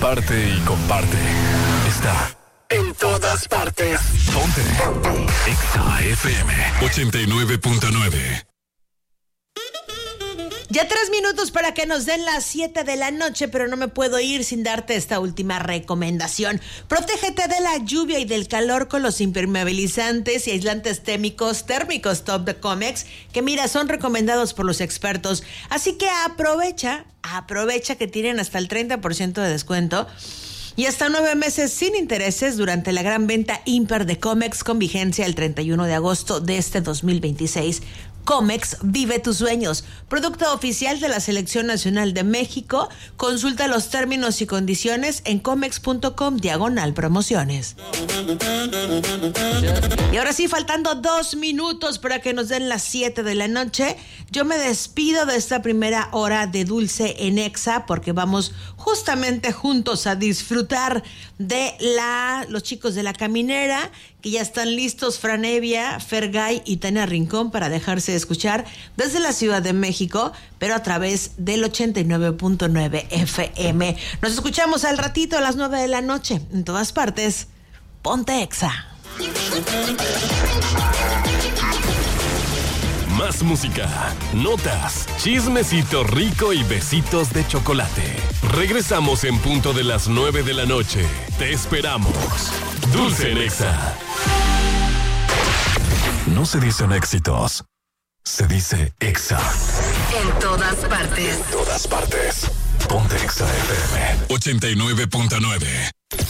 comparte y comparte. Está en todas partes. Ponte. Exa FM 89.9. Ya 3 minutos para que nos den las 7 de la noche, pero no me puedo ir sin darte esta última recomendación. Protégete de la lluvia y del calor con los impermeabilizantes y aislantes térmicos Top de Comex, que mira, son recomendados por los expertos. Así que aprovecha que tienen hasta el 30% de descuento y hasta 9 meses sin intereses durante la gran venta Imper de Comex con vigencia el 31 de agosto de este 2026. Comex, vive tus sueños. Producto oficial de la Selección Nacional de México. Consulta los términos y condiciones en comex.com/promociones. Y ahora sí, faltando 2 minutos para que nos den las 7 de la noche, yo me despido de esta primera hora de Dulce en Exa, porque vamos justamente juntos a disfrutar de los chicos de La Caminera, que ya están listos, Fran Evia, Fergay y Tania Rincón, para dejarse escuchar desde la Ciudad de México, pero a través del 89.9 FM. Nos escuchamos al ratito a las 9 de la noche. En todas partes, ponte Exa. Más música, notas, chismecito rico y besitos de chocolate. Regresamos en punto de las 9 de la noche. Te esperamos. Dulce en Exa. No se dicen éxitos, se dice Exa. En todas partes. En todas partes. Ponte Exa FM 89.9.